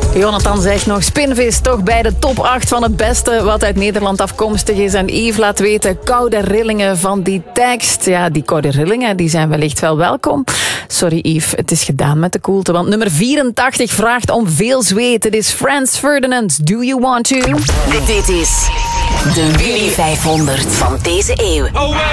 Jonathan zegt nog, Spinvis toch bij de top 8 van het beste wat uit Nederland afkomstig is. En Yves laat weten, koude rillingen van die tekst. Ja, die koude rillingen die zijn wellicht wel welkom. Sorry Yves, het is gedaan met de koelte. Want nummer 84 vraagt om veel zweet. Het is Frans Ferdinand, Do You Want To? Dit is de Willy 500 van deze eeuw.